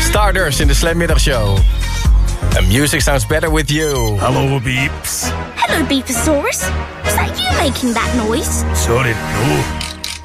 Stardust in de Slam Middagshow. And music sounds better with you. Hello, Beeps. Hello, Beeposaurus. Was that you making that noise? Sorry, no.